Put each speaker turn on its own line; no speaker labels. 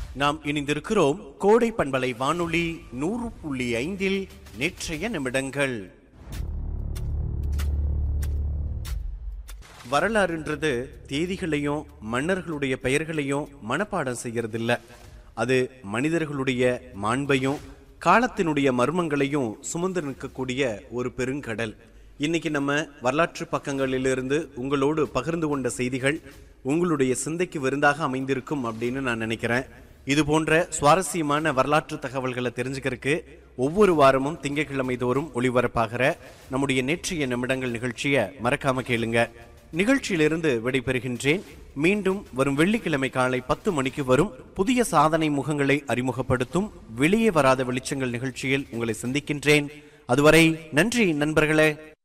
நாம் இணைந்திருக்கிறோம் கோடை பண்பலை வானொலி 100.5 நேற்றைய நிமிடங்கள். வரலாறுன்றது தேதிகளையும் மன்னர்களுடைய பெயர்களையும் மனப்பாடம் செய்யறதில்ல. அது மனிதர்களுடைய மாண்பையும் காலத்தினுடைய மர்மங்களையும் சுமந்து நிற்கக்கூடிய ஒரு பெருங்கடல். இன்னைக்கு நம்ம வரலாற்று பக்கங்களிலிருந்து உங்களோடு பகிர்ந்து கொண்ட செய்திகள் உங்களுடைய சிந்தைக்கு விருந்தாக அமைந்திருக்கும் அப்படின்னு நான் நினைக்கிறேன். இது போன்ற சுவாரஸ்யமான வரலாற்று தகவல்களை தெரிஞ்சுக்கிறதுக்கு ஒவ்வொரு வாரமும் திங்கட்கிழமை தோறும் ஒளிபரப்பாகிற நம்முடைய நேற்றைய நிமிடங்கள் நிகழ்ச்சியை மறக்காம கேளுங்க. நிகழ்ச்சியிலிருந்து விடைபெறுகின்றேன். மீண்டும் வரும் வெள்ளிக்கிழமை காலை 10 மணிக்கு வரும் புதிய சாதனை முகங்களை அறிமுகப்படுத்தும் வெளியே வராத வெளிச்சங்கள் நிகழ்ச்சியில் உங்களை சந்திக்கின்றேன். அதுவரை நன்றி நண்பர்களே.